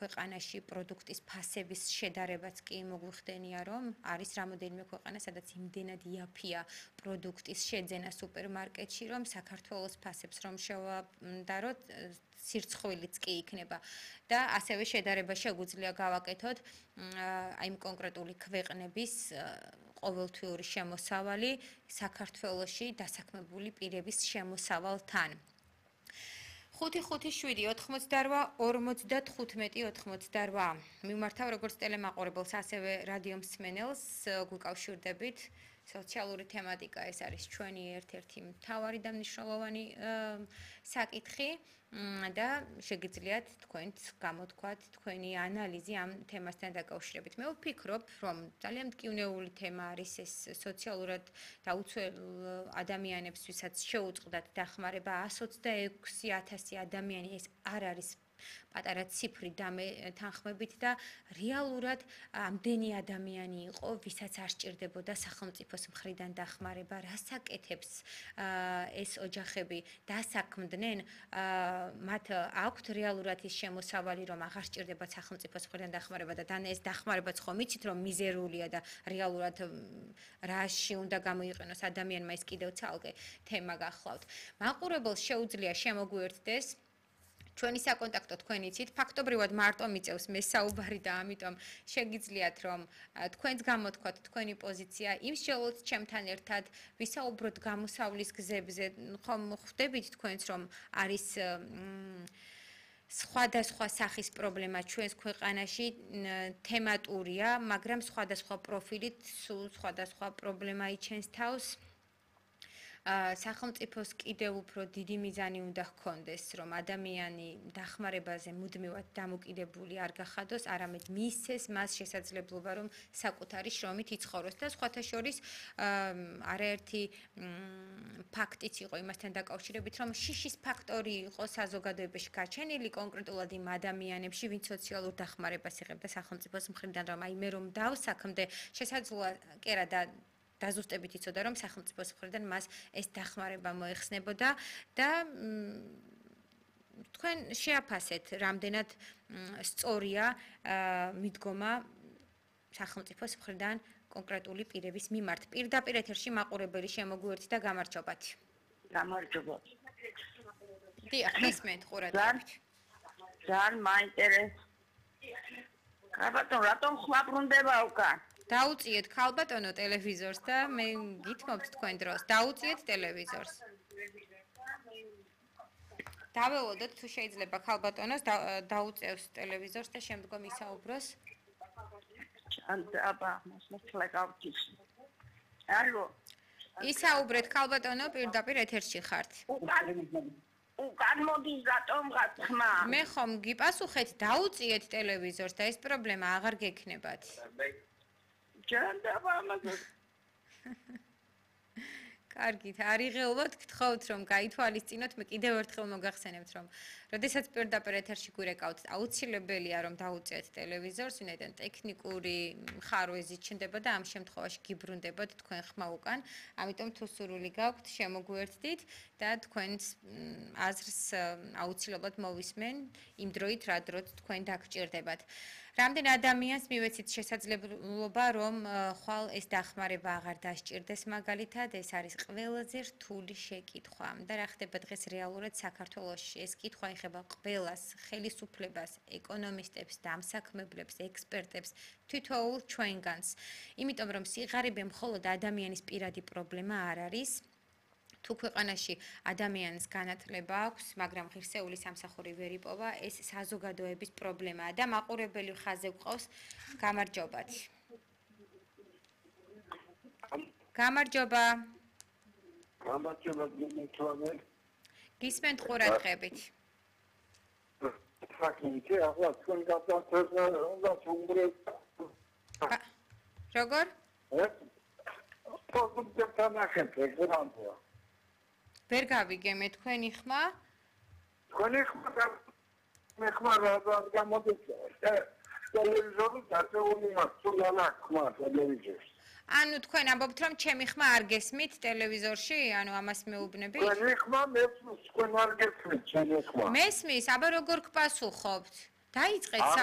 ქვეყანაში პროდუქტის ფასების შედარებაც კი მოგვიხდენია, რომ არის რამოდენიმე ქვეყანა, სადაც იმდენად იაფია პროდუქტის შეძენა სუპერმარკეტში, რომ საქართველოს ფასებს რომ შევადაროთ, სირცხვილიც კი იქნება და ასევე შედარება შეგვიძლია გავაკეთოთ აი იმ კონკრეტული ქვეყნების ყოველთვიური შემოსავალი საქართველოში დასაქმებული პირების შემოსავალთან. 5-5-7-88-55-88 მიმართავ როგორც ტელემაყურებელს, ასევე რადიო მსმენელს გვიკავშირდებით. სოციალური თემატიკა ეს არის ჩვენი ერთ-ერთი მთავარი და მნიშვნელოვანი საკითხი და შეგიძლიათ თქვენც გამოთქვათ თქვენი ანალიზი ამ თემასთან დაკავშირებით. მე ვფიქრობ, რომ ძალიან მტკივნეული თემა არის ეს სოციალურად დაუცველ ადამიანებს, ვისაც შეუწყდათ დახმარება 126,000 ადამიანი, ეს არ არის პატარა ციფრი თანხმებით და რეალურად ამდენი ადამიანი იყო, ვისაც არ სჭირდებოდა სახელმწიფოს მხრიდან დახმარება, რას აკეთებს ეს ოჯახები დასაქმდნენ, მათ აქვთ რეალურად ის შემოსავალი, რომ აღარ სჭირდებათ სახელმწიფოს მხრიდან დახმარება და ეს დახმარებაც ხომ იცით, რომ მიზერულია და რეალურად რაში უნდა გამოიყენოს ადამიანმა, ეს კიდევ ცალკე თემა გახლავთ. მაყურებელს შეუძლია შემოგვიერთდეს ჩვენი საკონტაქტო თქვენ იცით, ფაქტობრივად მარტო მიწევს მე საუბარი და ამიტომ შეგიძლიათ რომ თქვენც გამოთქვათ თქვენი პოზიცია, იმ შეულოთ ჩემთან ერთად ვისაუბროთ გამოსავლის გზებზე, ხომ ხვდებით თქვენც რომ არის სხვადასხვა სახის პრობლემა ჩვენს ქვეყანაში თემატურია, მაგრამ სხვადასხვა პროფილით სულ სხვადასხვა პრობლემა იჩენს თავს. სახელმწიფოს კიდევ უფრო დიდი მიზანი უნდა ჰქონდეს, რომ ადამიანი დახმარებაზე მუდმივად დამოკიდებული არ გახადოს, არამედ მისცეს მას შესაძლებლობა, რომ საკუთარი შრომით იცხოვროს და სხვათა შორის არაერთი ფაქტიც იყო იმასთან დაკავშირებით, რომ შიშის ფაქტორი იყო საზოგადოებაში გაჩენილი კონკრეტულად იმ ადამიანებში, ვინც სოციალურ დახმარებას იღებდა სახელმწიფოს მხრიდან, რომ აი მე რომ დავსაქმდე, შესაძლოა კერა და დაზუსტებით იცოდა, რომ სახელმწიფოს მხრიდან მას ეს დახმარება მოეხსნებოდა და თქვენ შეაფასეთ, რამდენად სწორია მიდგომა სახელმწიფოს მხრიდან კონკრეტული პირების მიმართ. პირდაპირ ეთერში მაყურებელი შემოგვიერთდი და გამარჯობათ. გამარჯობათ. დიახ, გისმენთ ყურადღებით. ძალიან მაინტერესებს. ხალბატონ, რატომ ხმაბრუნდება უკან? დაუწიეთ ხალბატონო ტელევიზორს და მე გითმობთ თქვენ დროს. დაუწიეთ ტელევიზორს. დაველოდოთ თუ შეიძლება ხალბატონოს დაუწევს ტელევიზორს და შემდგომ ისაუბროს. აბა, მოსმოხლა გავთიშ. ალო. ისაუბრეთ ხალბატონო, პირდაპირ ეთერში ხართ. უკან მოდის რატომ ხმა? მე ხომ გიპასუხეთ, დაუწიეთ ტელევიზორს და ეს პრობლემა აღარ გექნებათ. კარგით, არიღეულად გთხოვთ რომ გაითვალისწინოთ, მე კიდევ ერთხელ მოგახსენებთ რომ როდესაც პირდაპირ ეთერში გვირეკავთ, აუცილებელია რომ დაუწიეთ ტელევიზორს, ვინაიდან ტექნიკური ხარვეზი ჩნდება და ამ შემთხვევაში გიბრუნდებათ თქვენ ხმა უკან. ამიტომ თუ სურვილი გაქვთ, შემოგვიერთდით და თქვენს აზრს აუცილებლად მოვისმენ იმ დროით, რა დროც თქვენ დაგჭირდებათ. რამდენ ადამიანს მივეცით შესაძლებლობა, რომ ხვალ ეს დახმარება აღარ დასჭირდეს მაგალითად, ეს არის ყველაზე რთული შეკითხვა. და რა ხდება დღეს რეალურად საქართველოში? ეს კითხვა ეხება ყველას, ხელისუფლებას, ეკონომისტებს, დამსაქმებლებს, ექსპერტებს, თითოეულ ჩვენგანს. იმიტომ რომ სიღარიბე მხოლოდ ადამიანის პირადი პრობლემა არ არის. თუ ქვეყანაში ადამიანს განათლება აქვს, მაგრამ ღირსეული სამსახური ვერ იპოვა, ეს საზოგადოების პრობლემაა და მაყურებელი ხაზზე გვყავს. გამარჯობათ. გამარჯობა. გამარჯობა, გიმეთვალე. გისმენთ ყურადღებით. ფაქტია, ახლა თქვენ გადავწერდა, უნდა უბრალოდ. როგორ? პროდუქტებთან ახეთ, ეგრეა. ვერ გავიგე მე თქვენი ხმა? თქვენი ხმა მე ხმა რა გამოდის ტელევიზორი დაწეული მაქვს, თუ არა ხმა ტელევიზორს. ანუ თქვენ ამბობთ რომ ჩემი ხმა არ გესმით ტელევიზორში? ანუ ამას მეუბნებით? თქვენი ხმა მესმის, თქვენ არ გესმით ჩემი ხმა. მესმის, აბა როგორ გპასუხობთ? დაიწყეთ